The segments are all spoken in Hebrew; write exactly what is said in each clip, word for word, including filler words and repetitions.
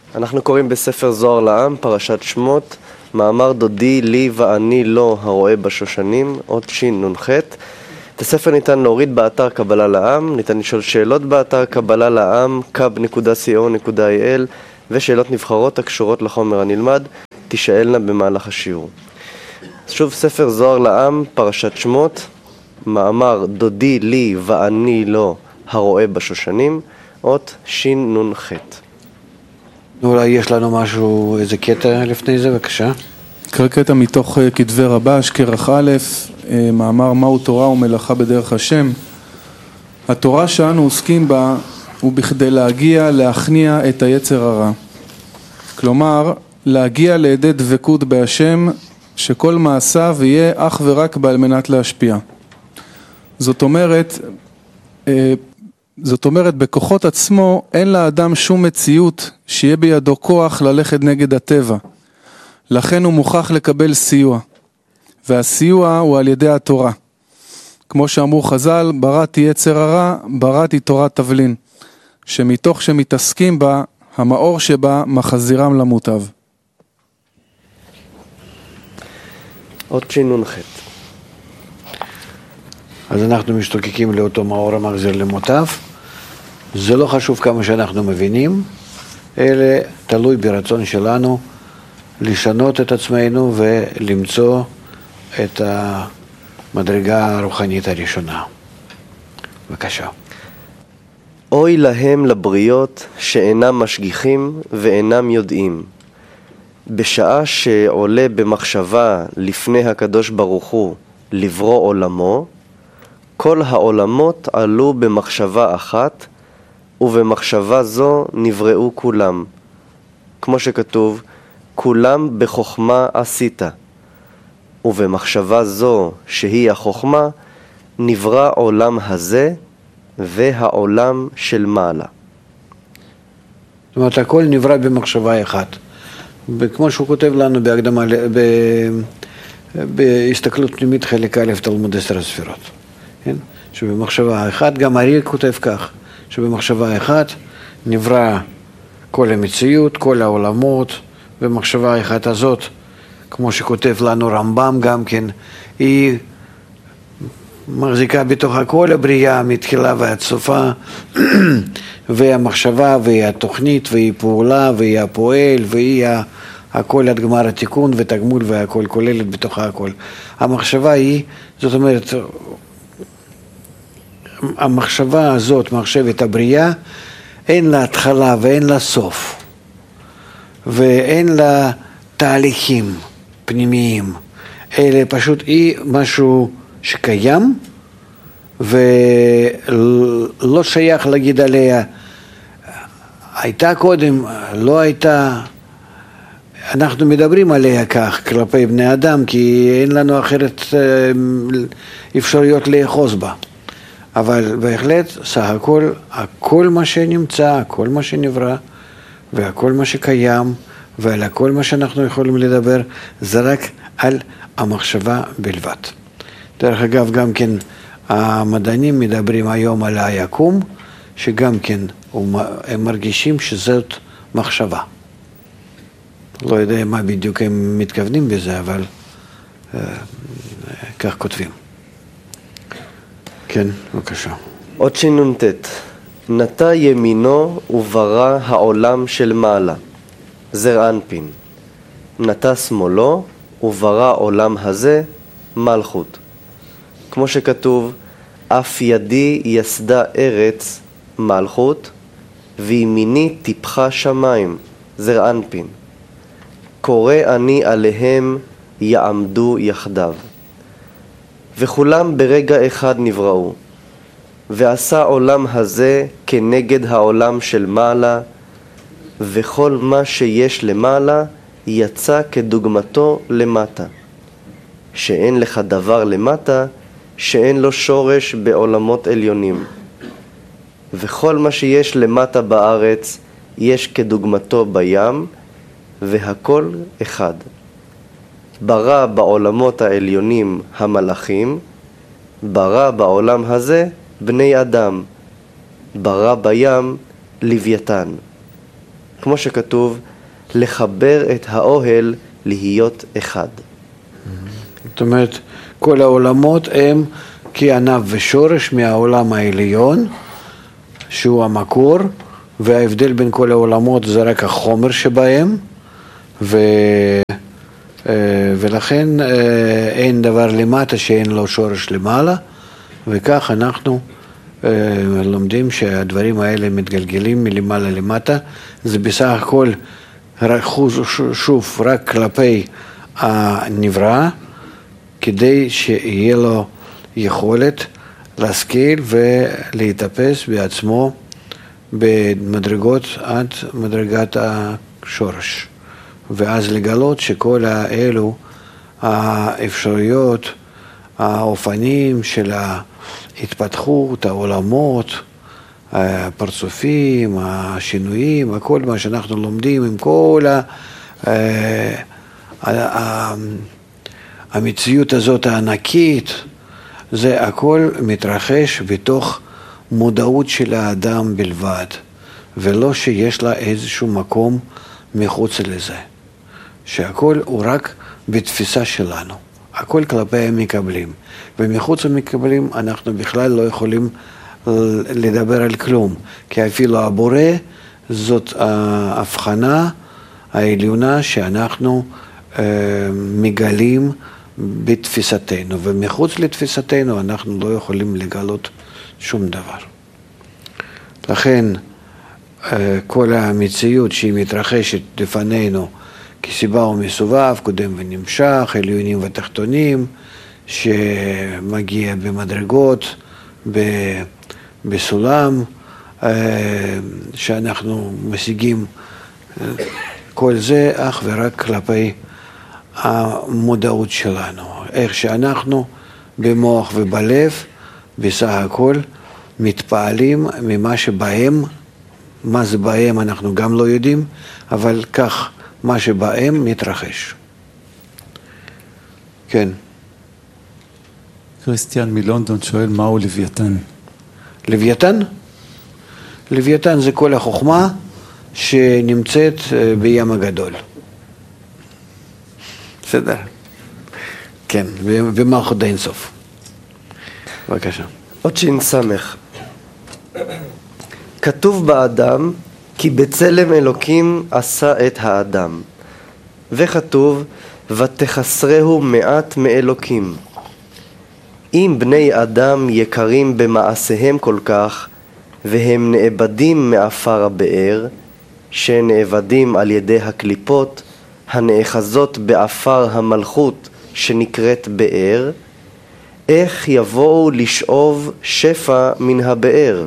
אנחנו קוראים בספר זוהר לעם, פרשת שמות, מאמר דודי לי ואני לא הרואה בשושנים, עוד שין נ"ח. את הספר ניתן להוריד באתר קבלה לעם, ניתן לשאול שאלות באתר קבלה לעם, קאב נקודה סי או נקודה איי אל, ושאלות נבחרות הקשורות לחומר הנלמד, תשאלנה במהלך השיעור. שוב ספר זוהר לעם, פרשת שמות, מאמר דודי לי ואני לא הרואה בשושנים, עוד שין נ"ח. אולי יש לנו משהו, איזה קטע לפני זה, בבקשה. קרא קטע מתוך כתבי רבש, כרך א', מאמר מהו תורה ומלאכה בדרך השם. התורה שאנו עוסקים בה הוא בכדי להגיע להכניע את היצר הרע. כלומר, להגיע לידי דבקות בהשם, שכל מעשיו יהיה אך ורק על מנת להשפיע. זאת אומרת, זאת אומרת, בכוחות עצמו אין לאדם שום מציאות שיהיה בידו כוח ללכת נגד הטבע. לכן הוא מוכרח לקבל סיוע. והסיוע הוא על ידי התורה. כמו שאמרו חז"ל, בראתי יצר הרע, בראתי תורת תבלין. שמתוך שמתעסקים בה, המאור שבה מחזירם למוטב. עוד שין נ"ח. אז אנחנו משתוקקים לאותו מאור המחזיר למוטב. זה לא חשוב כמה שאנחנו מבינים, אלא תלוי ברצון שלנו לשנות את עצמנו ולמצוא את המדרגה הרוחנית הראשונה. בבקשה. אוי להם לבריות שאינם משגיחים ואינם יודעים. בשעה שעולה במחשבה לפני הקדוש ברוך הוא לברוא עולמו, כל העולמות עלו במחשבה אחת, ובמחשבה זו נבראו כולם. כמו שכתוב, כולם בחוכמה עשית. ובמחשבה זו שהיא החוכמה, נברא עולם הזה והעולם של מעלה. זאת אומרת, הכל נברא במחשבה אחת. וכמו שהוא כותב לנו בהקדמה, ב... בהסתכלות פנימית חלק א' תלמוד עשר הספירות. כן? שבמחשבה אחת, גם ארי כותב כך, שבמחשבה אחת נברא כל המציאות, כל העולמות, במחשבה אחת הזאת, כמו שכותב לנו רמב"ם גם כן, היא מחזיקה בתוך כל הבריאה מתחילה ועד סופה, והמחשבה והיא התוכנית והיא פעולה והיא הפועל והיא הכל עד גמר התיקון ותגמול והכל כוללת בתוך הכל. המחשבה היא, זאת אומרת, המחשבה הזאת, מחשבת הבריאה, אין לה התחלה ואין לה סוף, ואין לה תהליכים פנימיים, אלא פשוט היא משהו שקיים, ולא שייך להגיד עליה, הייתה קודם, לא הייתה, אנחנו מדברים עליה כך כלפי בני אדם, כי אין לנו אחרת אפשרויות לאחוז בה. אבל בהחלט, סך הכל, הכל מה שנמצא, הכל מה שנברא, והכל מה שקיים, ועל הכל מה שאנחנו יכולים לדבר, זה רק על המחשבה בלבד. דרך אגב, גם כן, המדענים מדברים היום על היקום, שגם כן, הם מרגישים שזאת מחשבה. לא יודע מה בדיוק הם מתכוונים בזה, אבל אה, כך כותבים. כן, בבקשה. עוד שין נ"ט. נטע ימינו וברא העולם של מעלה. זר אנפין. נטע שמאלו וברא עולם הזה מלכות. כמו שכתוב, אף ידי יסדה ארץ מלכות, וימיני טיפחה שמיים. זר אנפין. קורא אני עליהם יעמדו יחדיו. וכולם ברגע אחד נבראו, ועשה עולם הזה כנגד העולם של מעלה, וכל מה שיש למעלה יצא כדוגמתו למטה. שאין לך דבר למטה, שאין לו שורש בעולמות עליונים. וכל מה שיש למטה בארץ יש כדוגמתו בים, והכל אחד. ברא בעולמות העליונים המלאכים, ברא בעולם הזה בני אדם, ברא בים לוויתן. כמו שכתוב, לחבר את האוהל להיות אחד. זאת אומרת, כל העולמות הם כענב ושורש מהעולם העליון, שהוא המקור, וההבדל בין כל העולמות זה רק החומר שבהם, ו... ולכן אין דבר למטה שאין לו שורש למעלה, וכך אנחנו לומדים שהדברים האלה מתגלגלים מלמעלה למטה. זה בסך הכל שוב רק כלפי הנברא, כדי שיהיה לו יכולת להשכיל ולהתאפס בעצמו במדרגות עד מדרגת השורש, ואז לגלות שכל האלו האפשרויות, האופנים של ההתפתחות, העולמות, הפרצופים, השינויים, הכל מה שאנחנו לומדים עם כל ה... המציאות הזאת הענקית, זה הכל מתרחש בתוך מודעות של האדם בלבד, ולא שיש לה איזשהו מקום מחוץ לזה. שהכל הוא רק בתפיסה שלנו. הכל כלפי המקבלים. ומחוץ למקבלים אנחנו בכלל לא יכולים לדבר על כלום. כי אפילו הבורא זאת ההבחנה העליונה שאנחנו מגלים בתפיסתנו. ומחוץ לתפיסתנו אנחנו לא יכולים לגלות שום דבר. לכן כל המציאות שהיא מתרחשת לפנינו כסיבה ומסובב, קודם ונמשך, עליונים ותחתונים, שמגיע במדרגות, בסולם, שאנחנו משיגים כל זה אך ורק כלפי המודעות שלנו. איך שאנחנו במוח ובלב, בסך הכל, מתפעלים ממה שבהם, מה זה בהם אנחנו גם לא יודעים, אבל כך מה שבהם מתרחש. כן. קריסטיאן מלונדון שואל מהו לוויתן? לוויתן? לוויתן זה כל החוכמה שנמצאת בים הגדול. בסדר. כן, במלכות האינסוף. בבקשה. עוד שין סמך. כתוב באדם כי בצלם אלוקים עשה את האדם, וכתוב ותחסרהו מעט מאלוקים. אם בני אדם יקרים במעשיהם כל כך, והם נאבדים מאפר הבאר, שנאבדים על ידי הקליפות הנאחזות באפר המלכות שנקראת באר, איך יבואו לשאוב שפע מן הבאר?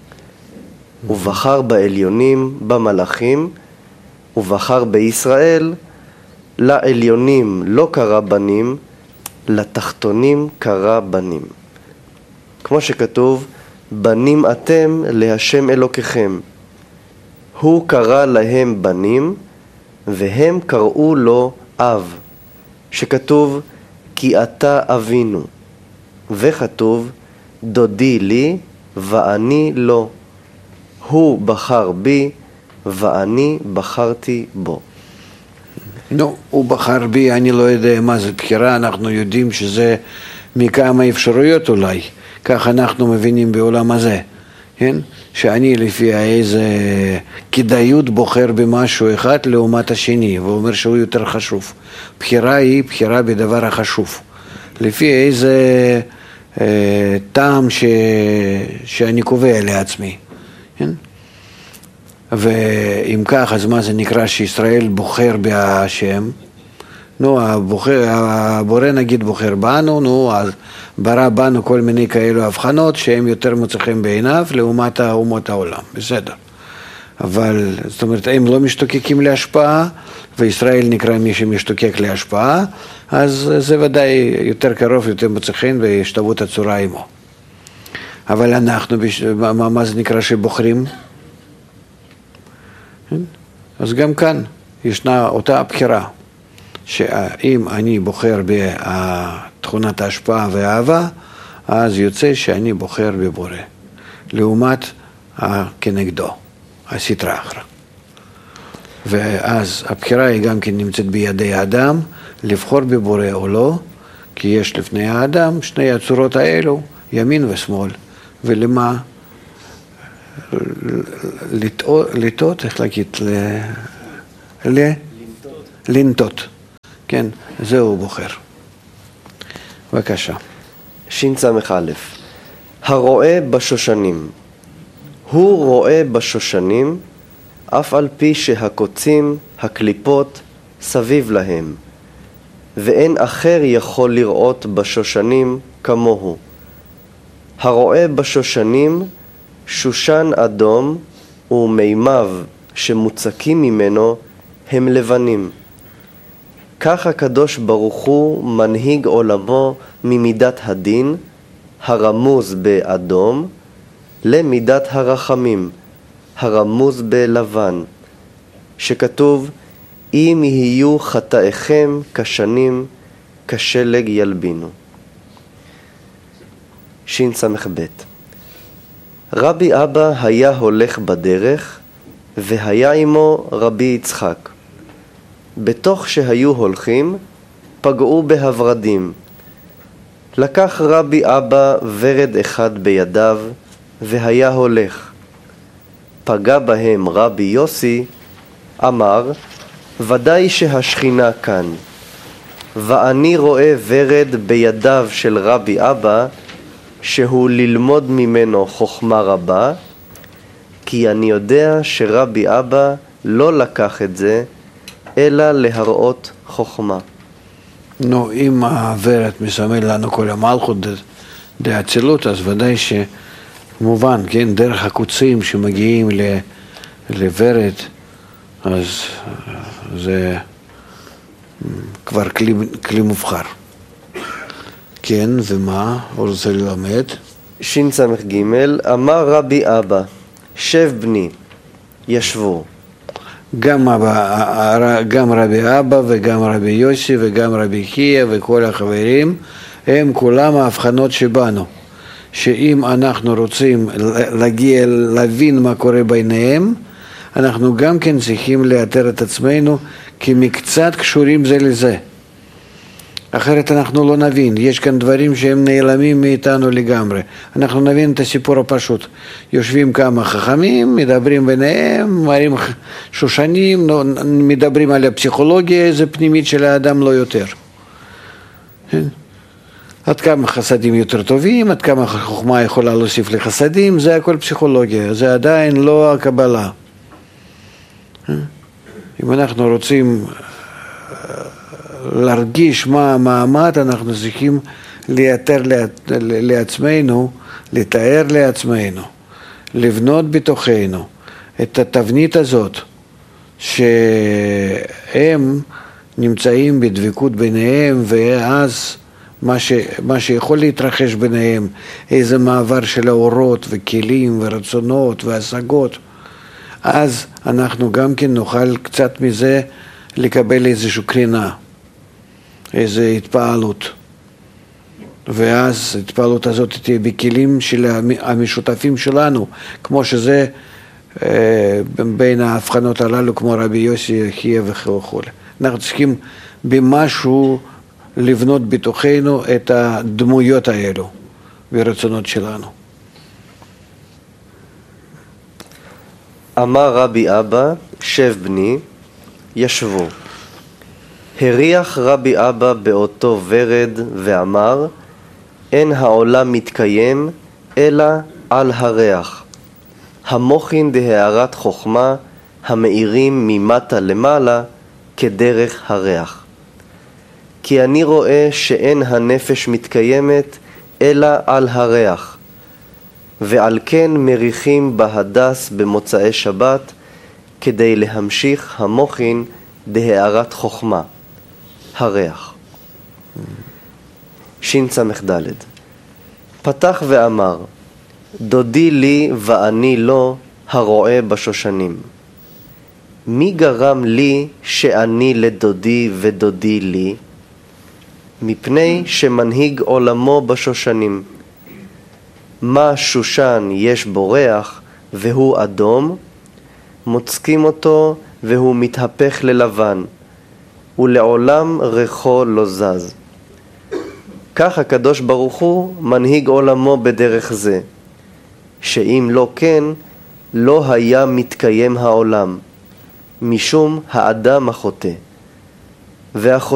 ובחר בעליונים במלאכים, ובחר בישראל, לעליונים לא קרא בנים, לתחתונים קרא בנים. כמו שכתוב, בנים אתם להשם אלוקיכם. הוא קרא להם בנים, והם קראו לו אב, שכתוב, כי אתה אבינו. וכתוב, דודי לי ואני לו. הוא בחר בי ואני בחרתי בו. נו, הוא בחר בי, אני לא יודע מה זה בחירה, אנחנו יודעים שזה מכמה אפשרויות אולי, כך אנחנו מבינים בעולם הזה, כן? שאני לפי איזה כדאיות בוחר במשהו אחד לעומת השני, ואומר שהוא יותר חשוב. בחירה היא בחירה בדבר החשוב. לפי איזה אה, טעם ש... שאני קובע לעצמי. כן? ואם כך, אז מה זה נקרא שישראל בוחר בהשם? נו, הבוחר, הבורא נגיד בוחר בנו, נו, אז ברא בנו כל מיני כאלו הבחנות שהם יותר מוצאים בעיניו לעומת אומות העולם, בסדר. אבל, זאת אומרת, הם לא משתוקקים להשפעה, וישראל נקרא מי שמשתוקק להשפעה, אז זה ודאי יותר קרוב, יותר מוצא חן בהשתוות הצורה עמו. אבל אנחנו, מה, מה זה נקרא שבוחרים? אז גם כאן ישנה אותה הבחירה, שאם אני בוחר בתכונת ההשפעה והאהבה, אז יוצא שאני בוחר בבורא, לעומת כנגדו, הסטרה אחרא. ואז הבחירה היא גם כן נמצאת בידי האדם, לבחור בבורא או לא, כי יש לפני האדם שני הצורות האלו, ימין ושמאל, ולמה לטעות, איך להגיד, לנטות, כן, זהו הוא בוחר. בבקשה. ש"ס"א הרואה בשושנים. הוא רואה בשושנים אף על פי שהקוצים, הקליפות, סביב להם, ואין אחר יכול לראות בשושנים כמוהו. הרואה בשושנים שושן אדום ומימיו שמוצקים ממנו הם לבנים. כך הקדוש ברוך הוא מנהיג עולמו ממידת הדין, הרמוז באדום, למידת הרחמים, הרמוז בלבן, שכתוב, אם יהיו חטאיכם כשנים, כשלג ילבינו. ש"ס"ב רבי אבא היה הולך בדרך, והיה עמו רבי יצחק. בתוך שהיו הולכים, פגעו בהברדים. לקח רבי אבא ורד אחד בידיו, והיה הולך. פגע בהם רבי יוסי, אמר, ודאי שהשכינה כאן. ואני רואה ורד בידיו של רבי אבא, שהוא ללמוד ממנו חוכמה רבה, כי אני יודע שרבי אבא לא לקח את זה, אלא להראות חוכמה. נו, אם הוורד מסמל לנו כל המלכות דאצילות, אז ודאי שמובן, כן, דרך הקוצים שמגיעים לוורד, אז זה כבר כלי, כלי מובחר. כן, ומה הוא רוצה ללמד? ש"ס"ג אמר רבי אבא, שב בני, ישבו. גם, אבא, גם רבי אבא וגם רבי יוסי וגם רבי חייא וכל החברים, הם כולם ההבחנות שבנו. שאם אנחנו רוצים להגיע, להבין מה קורה ביניהם, אנחנו גם כן צריכים לאתר את עצמנו כמקצת קשורים זה לזה. אחרת אנחנו לא נבין, יש כאן דברים שהם נעלמים מאיתנו לגמרי. אנחנו נבין את הסיפור הפשוט. יושבים כמה חכמים, מדברים ביניהם, מראים שושנים, מדברים על הפסיכולוגיה, איזה פנימית של האדם לא יותר. עד כמה חסדים יותר טובים, עד כמה חוכמה יכולה להוסיף לחסדים, זה הכל פסיכולוגיה, זה עדיין לא הקבלה. אם אנחנו רוצים להרגיש מה המעמד, אנחנו צריכים לייתר לעצמנו, לתאר לעצמנו, לבנות בתוכנו את התבנית הזאת, שהם נמצאים בדבקות ביניהם, ואז מה, ש, מה שיכול להתרחש ביניהם, איזה מעבר של האורות וכלים ורצונות והשגות, אז אנחנו גם כן נוכל קצת מזה לקבל איזושהי קרינה, איזו התפעלות. ואז ההתפעלות הזאת תהיה בכלים של המשותפים שלנו, כמו שזה אה, בין ההבחנות הללו, כמו רבי יוסי, חייא וכו'. אנחנו צריכים במשהו לבנות בתוכנו את הדמויות האלו והרצונות שלנו. אמר רבי אבא, שב בני, ישבו. הריח רבי אבא באותו ורד ואמר, אין העולם מתקיים אלא על הריח. המוחין דהארת חוכמה המאירים ממטה למעלה כדרך הריח. כי אני רואה שאין הנפש מתקיימת אלא על הריח. ועל כן מריחים בהדס במוצאי שבת כדי להמשיך המוחין דהארת חוכמה, הריח. ש"ס"ד פתח ואמר, דודי לי ואני לו הרואה בשושנים. מי גרם לי שאני לדודי ודודי לי? מפני שמנהיג עולמו בשושנים. מה שושן יש בו ריח והוא אדום, מוצקים אותו והוא מתהפך ללבן, ולעולם ריחו לא זז. כך הקדוש ברוך הוא מנהיג עולמו בדרך זה, שאם לא כן, לא היה מתקיים העולם, משום האדם החוטא. והחוטא